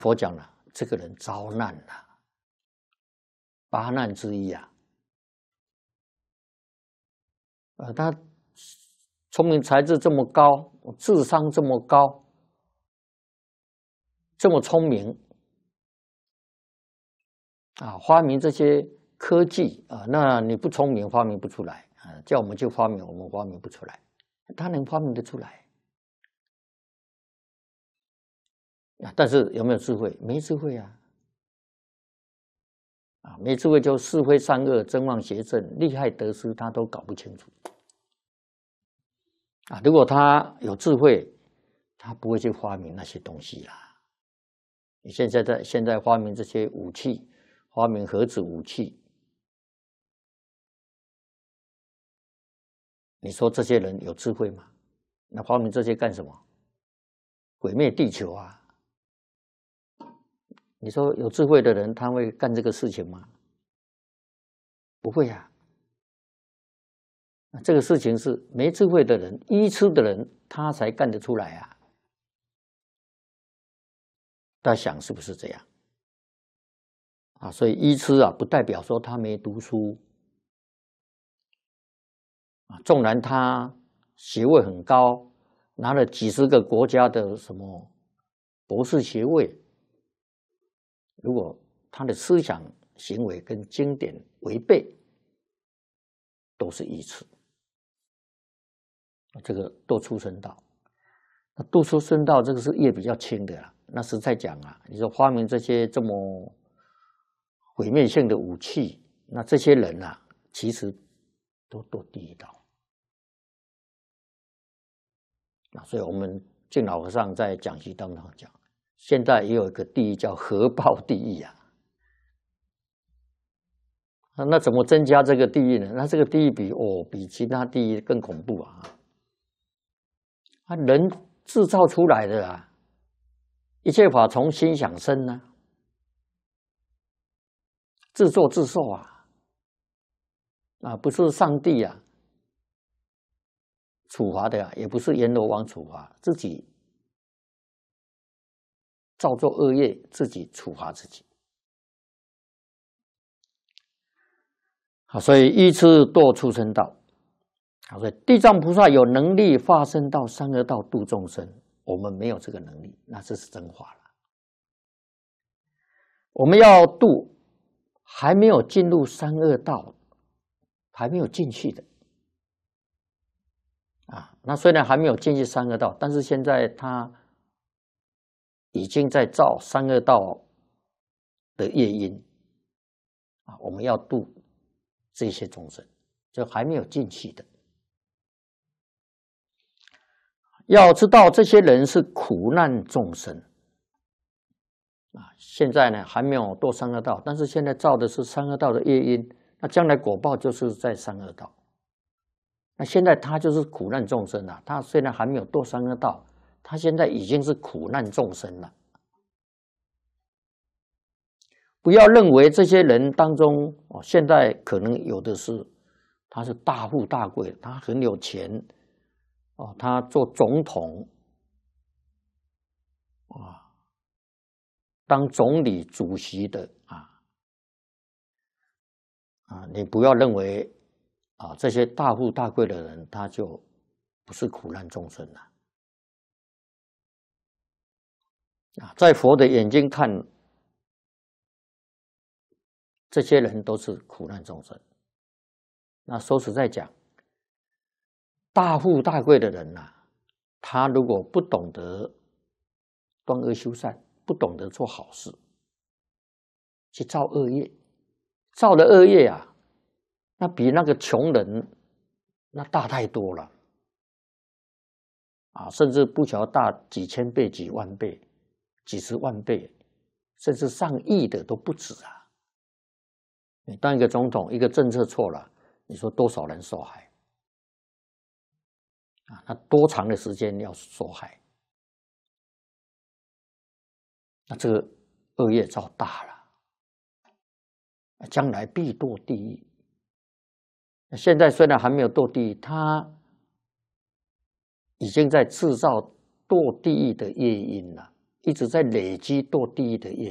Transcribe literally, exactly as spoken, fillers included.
佛讲了，这个人遭难了，八难之一啊。呃，他聪明才智这么高，智商这么高，这么聪明啊，发明这些科技啊，那你不聪明发明不出来啊，叫我们去发明，我们发明不出来，他能发明得出来啊？但是有没有智慧？没智慧啊！啊，没智慧就是非善恶、真妄邪正、利害得失，他都搞不清楚啊。如果他有智慧，他不会去发明那些东西啦。你现在在现在发明这些武器，发明核子武器，你说这些人有智慧吗？那发明这些干什么？毁灭地球啊！你说有智慧的人，他会干这个事情吗？不会啊。这个事情是没智慧的人、愚痴的人，他才干得出来啊。大家想是不是这样？啊，所以愚痴啊，不代表说他没读书啊，纵然他学位很高，拿了几十个国家的什么博士学位，如果他的思想行为跟经典违背，都是愚痴。这个堕畜生道，那堕畜生道这个是业比较轻的啦。那实在讲啊，你说发明这些这么毁灭性的武器，那这些人啊，其实都堕地狱道。那所以我们净老和尚在讲习当中讲，现在也有一个地狱叫核爆地狱啊。那怎么增加这个地狱呢？那这个地狱比哦比其他地狱更恐怖啊！啊，人制造出来的啊，一切法从心想生呢、啊，自作自受啊，啊，不是上帝啊处罚的啊，也不是阎罗王处罚，自己造作恶业，自己处罚自己。好，所以愚痴堕畜生道。好，所以地藏菩萨有能力化身到三恶道度众生，我们没有这个能力，那这是真话了。我们要度还没有进入三恶道，还没有进去的啊。那虽然还没有进去三恶道，但是现在他已经在造三恶道的业因啊。我们要度这些众生，就还没有进去的。要知道这些人是苦难众生啊，现在呢还没有堕三恶道，但是现在造的是三恶道的业因，那将来果报就是在三恶道。那现在他就是苦难众生了，他虽然还没有堕三恶道，他现在已经是苦难众生了。不要认为这些人当中，哦，现在可能有的是他是大富大贵，他很有钱。哦，他做总统啊，当总理、主席的啊啊，你不要认为啊这些大富大贵的人，他就不是苦难众生了啊。在佛的眼睛看，这些人都是苦难众生。那说实在讲，大富大贵的人呐、啊，他如果不懂得断恶修善，不懂得做好事，去造恶业，造了恶业啊，那比那个穷人那大太多了啊，甚至不晓得大几千倍、几万倍、几十万倍，甚至上亿的都不止啊。你当一个总统，一个政策错了，你说多少人受害？啊，那多长的时间要受害？那这个恶业造大了，将来必堕地狱。现在虽然还没有堕地狱，他已经在制造堕地狱的业因了。 一直在累积堕地狱的业。